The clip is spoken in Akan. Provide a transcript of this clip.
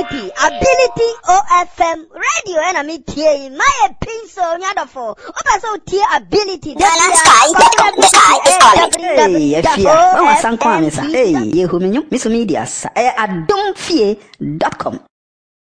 ability OFM radio and me tie my pencil nyadofo oba so tie ability the sky is calling. Hey, Yehuminyu, Miss Media, adonfie.com.